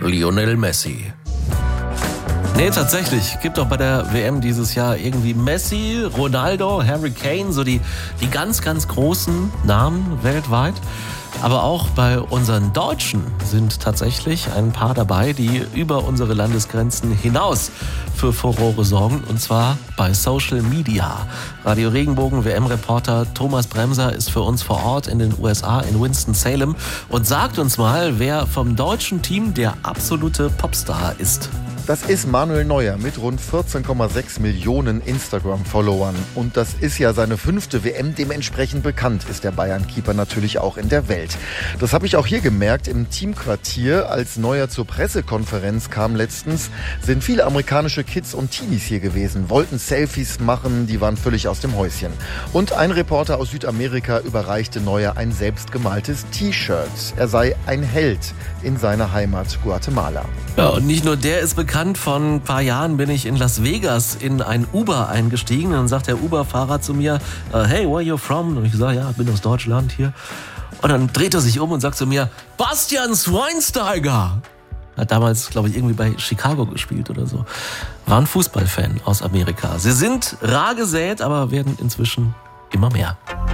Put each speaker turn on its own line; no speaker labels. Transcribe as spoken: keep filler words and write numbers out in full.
Lionel Messi. Nee, tatsächlich. Gibt auch bei der W M dieses Jahr irgendwie Messi, Ronaldo, Harry Kane, so die, die ganz, ganz großen Namen weltweit. Aber auch bei unseren Deutschen sind tatsächlich ein paar dabei, die über unsere Landesgrenzen hinaus für Furore sorgen. Und zwar bei Social Media. Radio Regenbogen W M-Reporter Thomas Bremser ist für uns vor Ort in den U S A in Winston-Salem und sagt uns mal, wer vom deutschen Team der absolute Popstar ist.
Das ist Manuel Neuer mit rund vierzehn Komma sechs Millionen Instagram-Followern. Und das ist ja seine fünfte W M. Dementsprechend bekannt ist der Bayern-Keeper natürlich auch in der Welt. Das habe ich auch hier gemerkt im Teamquartier. Als Neuer zur Pressekonferenz kam letztens, sind viele amerikanische Kids und Teenies hier gewesen, wollten Selfies machen, die waren völlig aus dem Häuschen. Und ein Reporter aus Südamerika überreichte Neuer ein selbstgemaltes T-Shirt. Er sei ein Held in seiner Heimat Guatemala.
Ja, und nicht nur der ist bekannt. Vor ein paar Jahren bin ich in Las Vegas in ein Uber eingestiegen. Dann sagt der Uber-Fahrer zu mir, hey, where are you from? Und ich sage, ja, bin aus Deutschland hier. Und dann dreht er sich um und sagt zu mir, Bastian Schweinsteiger. Hat damals, glaube ich, irgendwie bei Chicago gespielt oder so. War ein Fußballfan aus Amerika. Sie sind rar gesät, aber werden inzwischen immer mehr.